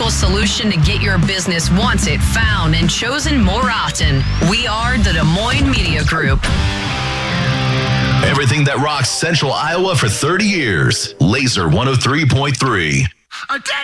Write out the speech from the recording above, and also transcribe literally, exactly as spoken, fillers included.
local solution to get your business wanted, found, and chosen more often. We are the Des Moines Media Group. Everything that rocks Central Iowa for thirty years. Laser one oh three point three. Attack!